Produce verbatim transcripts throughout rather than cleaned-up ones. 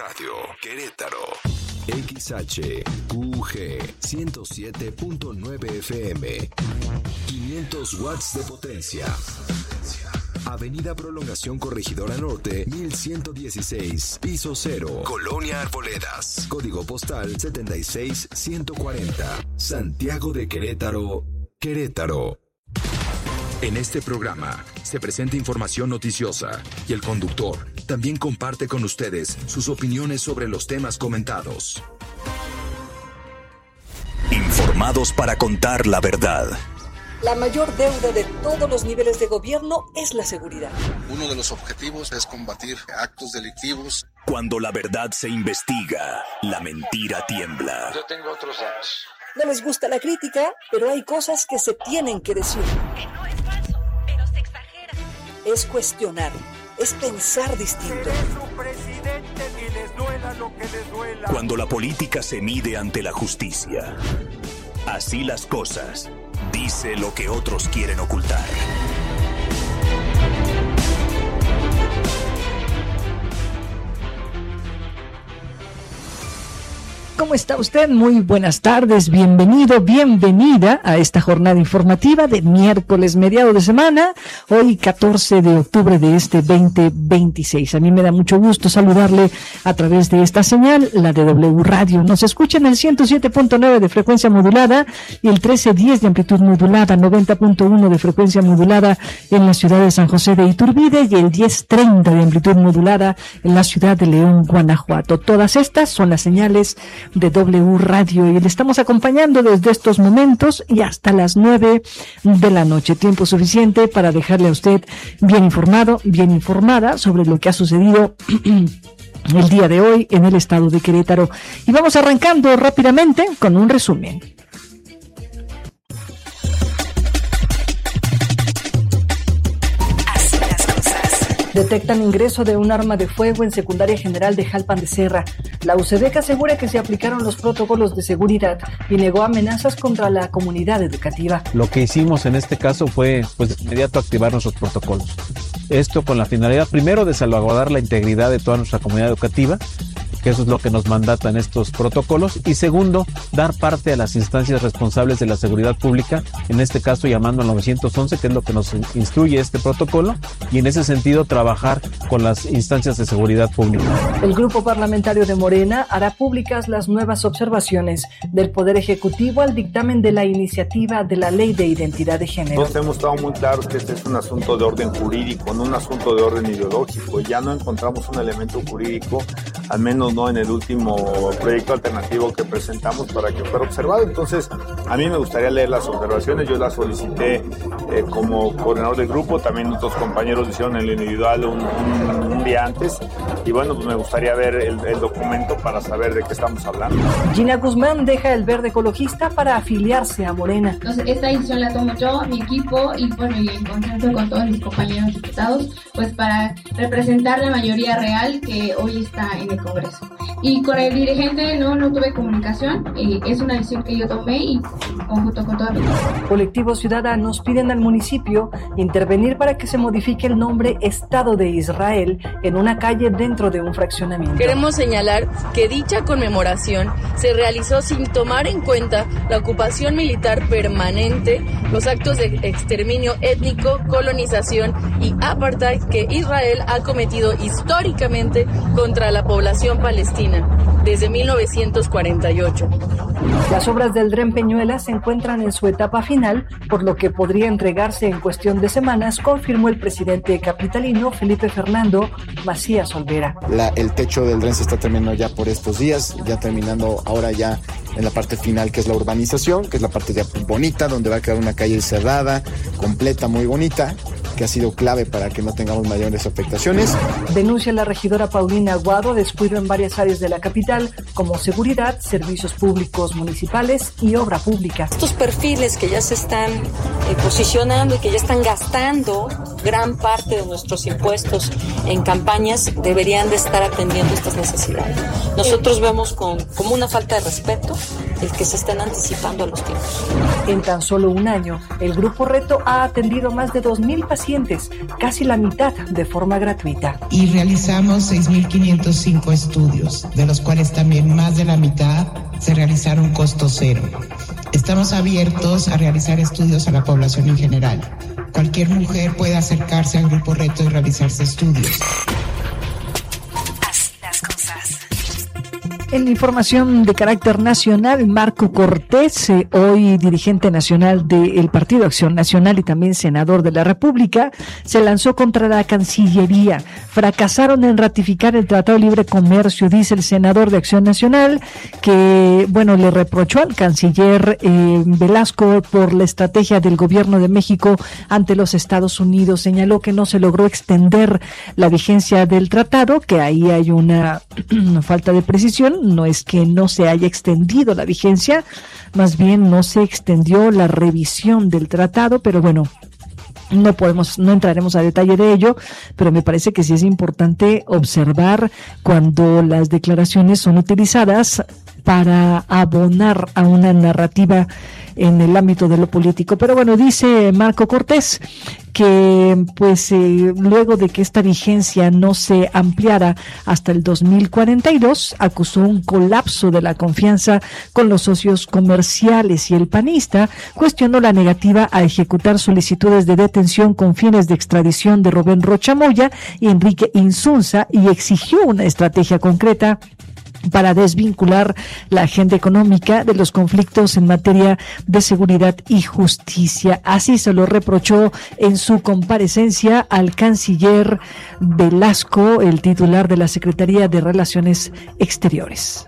Radio Querétaro. X H Q G ciento siete punto nueve F M. quinientos watts de potencia. Avenida Prolongación Corregidora Norte, mil ciento dieciséis, piso cero, Colonia Arboledas. Código postal setenta y seis ciento cuarenta. Santiago de Querétaro, Querétaro. En este programa se presenta información noticiosa y el conductor también comparte con ustedes sus opiniones sobre los temas comentados. Informados para contar la verdad. La mayor deuda de todos los niveles de gobierno es la seguridad. Uno de los objetivos es combatir actos delictivos. Cuando la verdad se investiga, la mentira tiembla. Yo tengo otros datos. No les gusta la crítica, pero hay cosas que se tienen que decir. Que no es falso, pero se exagera. Es cuestionar, es pensar distinto. Cuando la política se mide ante la justicia. Así las cosas. Dice lo que otros quieren ocultar. ¿Cómo está usted? Muy buenas tardes, bienvenido, bienvenida a esta jornada informativa de miércoles, mediado de semana, hoy catorce de octubre de este veinte veintiséis. A mí me da mucho gusto saludarle a través de esta señal, la de W Radio. Nos escucha en el ciento siete punto nueve de frecuencia modulada y el trece diez de amplitud modulada, noventa punto uno de frecuencia modulada en la ciudad de San José de Iturbide y el diez treinta de amplitud modulada en la ciudad de León, Guanajuato. Todas estas son las señales de W Radio y le estamos acompañando desde estos momentos y hasta las nueve de la noche. Tiempo suficiente para dejarle a usted bien informado, bien informada sobre lo que ha sucedido el día de hoy en el estado de Querétaro. Y vamos arrancando rápidamente con un resumen. Detectan ingreso de un arma de fuego en Secundaria General de Jalpan de Serra. La UCEDEC asegura que se aplicaron los protocolos de seguridad y negó amenazas contra la comunidad educativa. Lo que hicimos en este caso fue, pues, de inmediato activar nuestros protocolos. Esto con la finalidad, primero, de salvaguardar la integridad de toda nuestra comunidad educativa, que eso es lo que nos mandatan estos protocolos, y segundo, dar parte a las instancias responsables de la seguridad pública, en este caso llamando al nueve once, que es lo que nos instruye este protocolo, y en ese sentido trabajar con las instancias de seguridad pública. El Grupo Parlamentario de Morena hará públicas las nuevas observaciones del Poder Ejecutivo al dictamen de la iniciativa de la Ley de Identidad de Género. Nos hemos estado muy claros que este es un asunto de orden jurídico, no un asunto de orden ideológico. Ya no encontramos un elemento jurídico, al menos no en el último proyecto alternativo que presentamos para que fuera observado. Entonces, a mí me gustaría leer las observaciones. Yo las solicité eh, como coordinador del grupo, también otros compañeros hicieron en el individual un, un, un día antes, y bueno, pues me gustaría ver el, el documento para saber de qué estamos hablando. Gina Guzmán deja el Verde Ecologista para afiliarse a Morena. Entonces, esta decisión la tomo yo, mi equipo y bueno, y en consenso con todos mis compañeros diputados, pues para representar la mayoría real que hoy está en el Congreso. Y con el dirigente no, no tuve comunicación, eh, es una decisión que yo tomé y conjunto con toda mi equipo. Colectivos ciudadanos piden al municipio intervenir para que se modifique el nombre Estado de Israel en una calle dentro de un fraccionamiento. Queremos señalar que dicha conmemoración se realizó sin tomar en cuenta la ocupación militar permanente, los actos de exterminio étnico, colonización y apartheid que Israel ha cometido históricamente contra la población palestina desde mil novecientos cuarenta y ocho. Las obras del Tren Peñuela se encuentran en su etapa final, por lo que podría entregarse en cuestión de semanas, confirmó el presidente capitalino Felipe Fernando Macías Olvera. La, el techo del tren se está terminando ya por estos días, ya terminando ahora ya en la parte final, que es la urbanización, que es la parte ya bonita, donde va a quedar una calle cerrada, completa, muy bonita, que ha sido clave para que no tengamos mayores afectaciones. Denuncia la regidora Paulina Aguado descuido en varias áreas de la capital, como seguridad, servicios públicos municipales y obra pública. Estos perfiles que ya se están eh, posicionando y que ya están gastando gran parte de nuestros impuestos en campañas deberían de estar atendiendo estas necesidades. Nosotros vemos con, como una falta de respeto el que se estén anticipando a los tiempos. En tan solo un año, el Grupo Reto ha atendido más de dos mil pacientes, casi la mitad de forma gratuita. Y realizamos seis mil quinientos cinco estudios, de los cuales también más de la mitad se realizaron costo cero. Estamos abiertos a realizar estudios a la población en general. Cualquier mujer puede acercarse al Grupo Reto y realizarse estudios. Así las cosas. En información de carácter nacional, Marco Cortés, eh, hoy dirigente nacional del Partido Acción Nacional y también senador de la República, se lanzó contra la Cancillería. Fracasaron en ratificar el Tratado de Libre Comercio, dice el senador de Acción Nacional, que, bueno, le reprochó al canciller eh, Velasco por la estrategia del gobierno de México ante los Estados Unidos. Señaló que no se logró extender la vigencia del tratado, que ahí hay una falta de precisión. No es que no se haya extendido la vigencia, más bien no se extendió la revisión del tratado, pero bueno, no podemos, no entraremos a detalle de ello, pero me parece que sí es importante observar cuando las declaraciones son utilizadas para abonar a una narrativa en el ámbito de lo político. Pero bueno, dice Marco Cortés que pues eh, luego de que esta vigencia no se ampliara hasta el dos mil cuarenta y dos, acusó un colapso de la confianza con los socios comerciales, y el panista cuestionó la negativa a ejecutar solicitudes de detención con fines de extradición de Rubén Rocha Moya y Enrique Insunza, y exigió una estrategia concreta para desvincular la agenda económica de los conflictos en materia de seguridad y justicia. Así se lo reprochó en su comparecencia al canciller Velasco, el titular de la Secretaría de Relaciones Exteriores.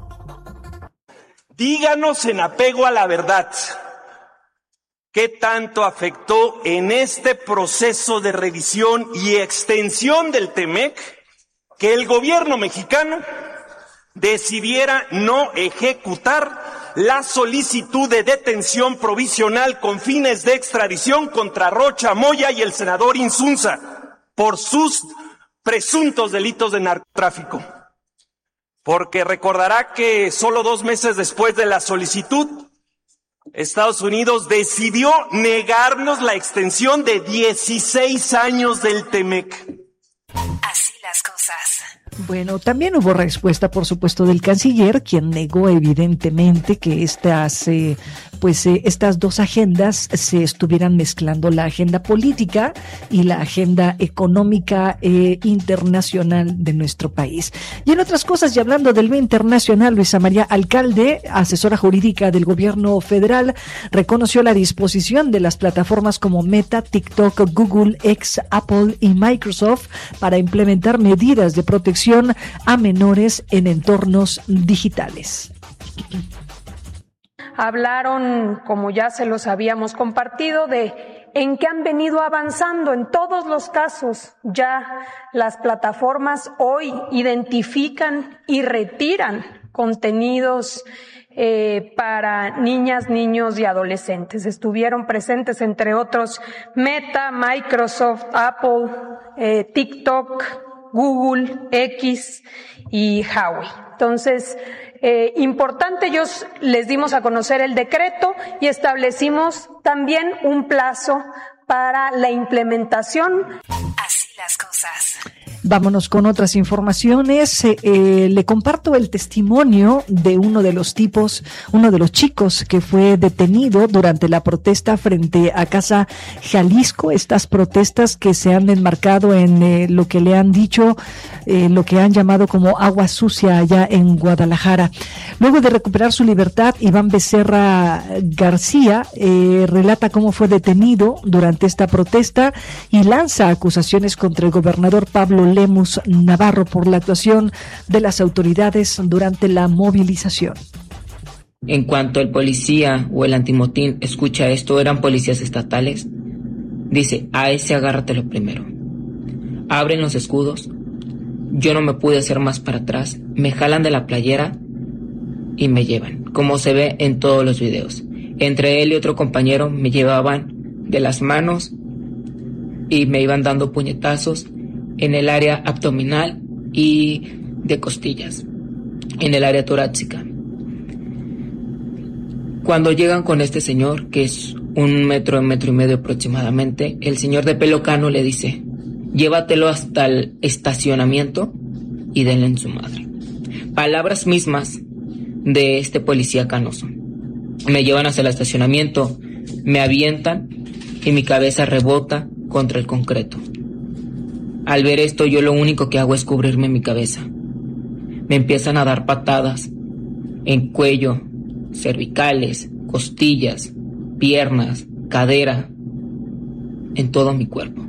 Díganos en apego a la verdad, ¿qué tanto afectó en este proceso de revisión y extensión del T-M E C que el gobierno mexicano decidiera no ejecutar la solicitud de detención provisional con fines de extradición contra Rocha Moya y el senador Insunza por sus presuntos delitos de narcotráfico? Porque recordará que solo dos meses después de la solicitud, Estados Unidos decidió negarnos la extensión de dieciséis años del T-M E C. Así las cosas. Bueno, también hubo respuesta, por supuesto, del canciller, quien negó evidentemente que estas, eh, pues, eh, estas dos agendas se estuvieran mezclando, la agenda política y la agenda económica eh, internacional de nuestro país. Y en otras cosas, y hablando del medio internacional, Luisa María Alcalde, asesora jurídica del gobierno federal, reconoció la disposición de las plataformas como Meta, TikTok, Google, X, Apple y Microsoft para implementar medidas de protección a menores en entornos digitales. Hablaron, como ya se los habíamos compartido, de en qué han venido avanzando. En todos los casos ya las plataformas hoy identifican y retiran contenidos Eh, para niñas, niños y adolescentes. Estuvieron presentes, entre otros, Meta, Microsoft, Apple, eh, TikTok, Google, X y Huawei. Entonces, eh, importante, ellos les dimos a conocer el decreto y establecimos también un plazo para la implementación. Así las cosas. Vámonos con otras informaciones. Eh, eh, le comparto el testimonio de uno de los tipos, uno de los chicos que fue detenido durante la protesta frente a Casa Jalisco. Estas protestas que se han enmarcado en eh, lo que le han dicho, eh, lo que han llamado como agua sucia allá en Guadalajara. Luego de recuperar su libertad, Iván Becerra García eh, relata cómo fue detenido durante esta protesta y lanza acusaciones contra el gobernador Pablo Lemus Navarro por la actuación de las autoridades durante la movilización. En cuanto el policía o el antimotín escucha esto, eran policías estatales, dice: a ese agárratelo primero. Abren los escudos, yo no me pude hacer más para atrás, me jalan de la playera y me llevan, como se ve en todos los videos. Entre él y otro compañero me llevaban de las manos y me iban dando puñetazos en el área abdominal y de costillas, en el área torácica. Cuando llegan con este señor, que es un metro, metro y medio aproximadamente, el señor de pelo cano le dice: llévatelo hasta el estacionamiento y denle en su madre. Palabras mismas de este policía canoso. Me llevan hacia el estacionamiento, me avientan y mi cabeza rebota contra el concreto. Al ver esto, yo lo único que hago es cubrirme mi cabeza. Me empiezan a dar patadas en cuello, cervicales, costillas, piernas, cadera, en todo mi cuerpo.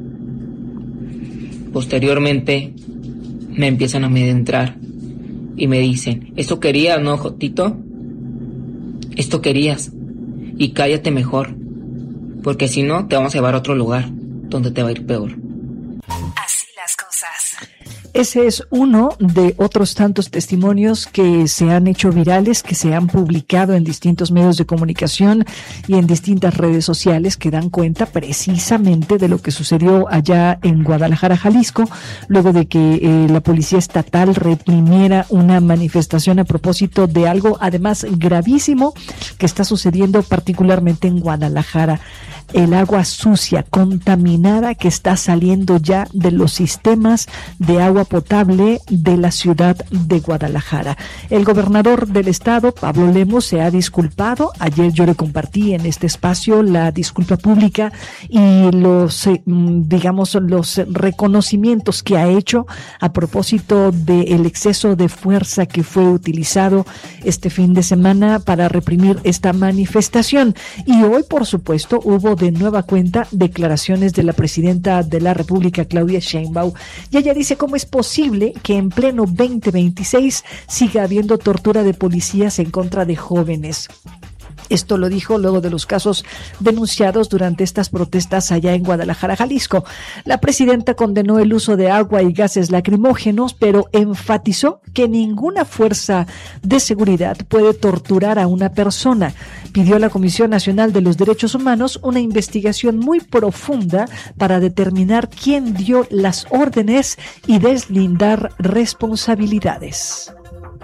Posteriormente me empiezan a amedrentar y me dicen: ¿esto querías, no, Jotito? Esto querías, y cállate mejor, porque si no te vamos a llevar a otro lugar donde te va a ir peor. Así las cosas. Ese es uno de otros tantos testimonios que se han hecho virales, que se han publicado en distintos medios de comunicación y en distintas redes sociales, que dan cuenta precisamente de lo que sucedió allá en Guadalajara, Jalisco, luego de que eh, la policía estatal reprimiera una manifestación a propósito de algo además gravísimo que está sucediendo particularmente en Guadalajara. El agua sucia, contaminada, que está saliendo ya de los sistemas de agua potable de la ciudad de Guadalajara. El gobernador del estado, Pablo Lemos, se ha disculpado. Ayer yo le compartí en este espacio la disculpa pública y los, eh, digamos, los reconocimientos que ha hecho a propósito del exceso de fuerza que fue utilizado este fin de semana para reprimir esta manifestación. Y hoy, por supuesto, hubo de nueva cuenta declaraciones de la presidenta de la República, Claudia Sheinbaum, y ella dice: ¿cómo es posible que en pleno veinte veintiséis siga habiendo tortura de policías en contra de jóvenes? Esto lo dijo luego de los casos denunciados durante estas protestas allá en Guadalajara, Jalisco. La presidenta condenó el uso de agua y gases lacrimógenos, pero enfatizó que ninguna fuerza de seguridad puede torturar a una persona. Pidió a la Comisión Nacional de los Derechos Humanos una investigación muy profunda para determinar quién dio las órdenes y deslindar responsabilidades.